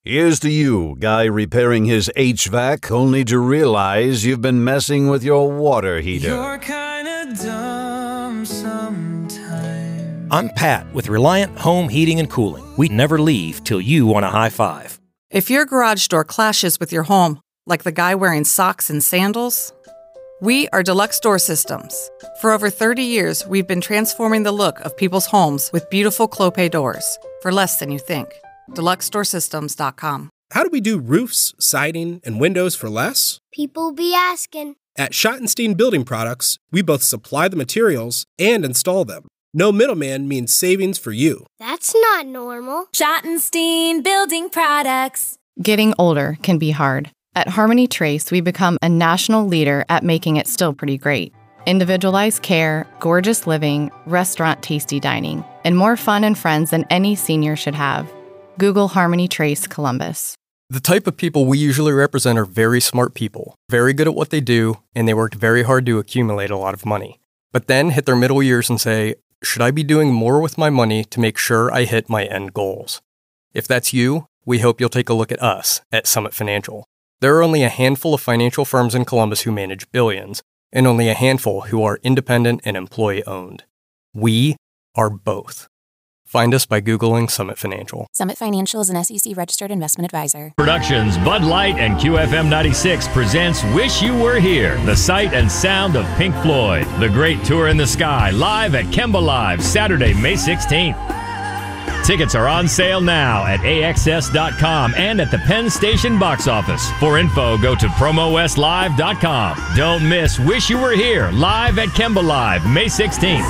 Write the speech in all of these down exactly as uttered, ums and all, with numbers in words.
Here's to you, guy repairing his H V A C only to realize you've been messing with your water heater. You're kinda dumb sometimes. I'm Pat with Reliant Home Heating and Cooling. We never leave till you want a high five. If your garage door clashes with your home, like the guy wearing socks and sandals, we are Deluxe Door Systems. For over thirty years, we've been transforming the look of people's homes with beautiful Clopay doors for less than you think. Deluxe Door Systems dot com. How do we do roofs, siding, and windows for less? People be asking. At Schottenstein Building Products, we both supply the materials and install them. No middleman means savings for you. That's not normal. Schottenstein Building Products. Getting older can be hard. At Harmony Trace, we become a national leader at making it still pretty great. Individualized care, gorgeous living, restaurant tasty dining, and more fun and friends than any senior should have. Google Harmony Trace Columbus. The type of people we usually represent are very smart people, very good at what they do, and they worked very hard to accumulate a lot of money. But then hit their middle years and say, should I be doing more with my money to make sure I hit my end goals? If that's you, we hope you'll take a look at us at Summit Financial. There are only a handful of financial firms in Columbus who manage billions, and only a handful who are independent and employee-owned. We are both. Find us by Googling Summit Financial. Summit Financial is an S E C-registered investment advisor. Productions, Bud Light and Q F M ninety-six presents Wish You Were Here, the sight and sound of Pink Floyd. The Great Tour in the Sky, live at Kemba Live, Saturday, May sixteenth. Tickets are on sale now at A X S dot com and at the Penn Station box office. For info, go to promo west live dot com. Don't miss Wish You Were Here, live at Kemba Live, May sixteenth.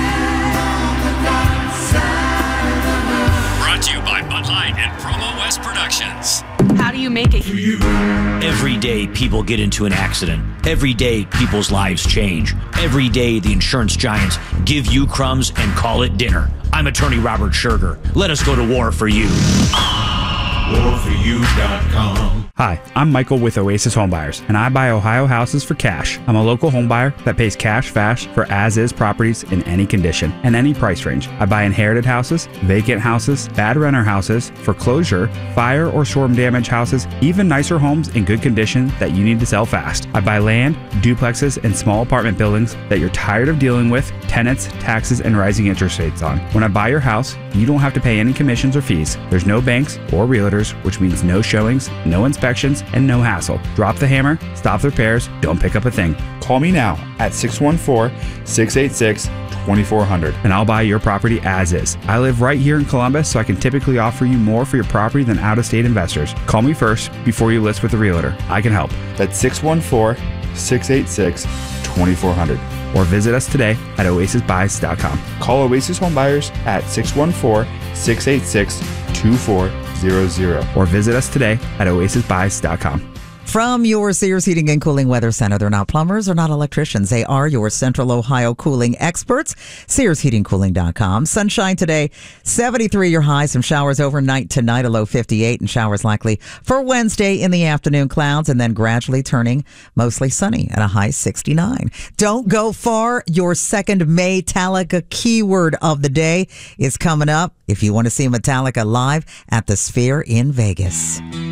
Brought to you by Bud Light and Promo West Productions. How do you make it? Every day people get into an accident. Every day people's lives change. Every day the insurance giants give you crumbs and call it dinner. I'm attorney Robert Scherger. Let us go to war for you. war for you dot com. Hi, I'm Michael with Oasis Homebuyers, and I buy Ohio houses for cash. I'm a local homebuyer that pays cash fast for as-is properties in any condition and any price range. I buy inherited houses, vacant houses, bad renter houses, foreclosure, fire or storm damage houses, even nicer homes in good condition that you need to sell fast. I buy land, duplexes, and small apartment buildings that you're tired of dealing with tenants, taxes, and rising interest rates on. When I buy your house, you don't have to pay any commissions or fees. There's no banks or realtors, which means no showings, no inspections, and no hassle. Drop the hammer, stop the repairs, don't pick up a thing. Call me now at six one four, six eight six, two four zero zero and I'll buy your property as is. I live right here in Columbus, so I can typically offer you more for your property than out-of-state investors. Call me first before you list with a realtor. I can help. That's six one four, six eight six, two four zero zero or visit us today at oasis buys dot com. Call Oasis Homebuyers at six one four, six eight six, two four zero zero or visit us today at oasis buys dot com. From your Sears Heating and Cooling Weather Center, they're not plumbers, they're not electricians. They are your Central Ohio cooling experts. Sears Heating Cooling dot com. Sunshine today, seventy-three your high. Some showers overnight tonight, a low fifty-eight, and showers likely for Wednesday in the afternoon. Clouds, and then gradually turning mostly sunny at a high sixty-nine. Don't go far. Your second Metallica keyword of the day is coming up if you want to see Metallica live at the Sphere in Vegas.